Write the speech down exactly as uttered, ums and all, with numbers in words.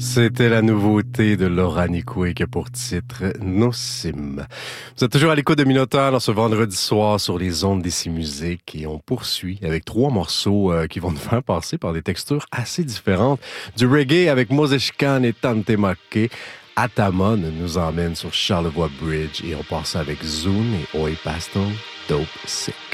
C'était la nouveauté de Laura Nicoué qui a pour titre Nosim. Vous êtes toujours à l'écoute de Minotaur dans ce vendredi soir sur les ondes d'Ici Musique et on poursuit avec trois morceaux euh, qui vont nous faire passer par des textures assez différentes. Du reggae avec Moses Khan et Tante Make. Atamon nous emmène sur Charlevoix Bridge et on passe avec Zoom et Oi Pastel Dope Sick.